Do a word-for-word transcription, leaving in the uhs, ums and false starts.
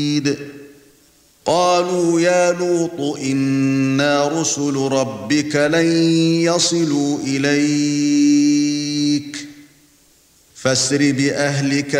قالوا يا لوط إنا رسل ربك لن يصلوا إليك فاسر بأهلك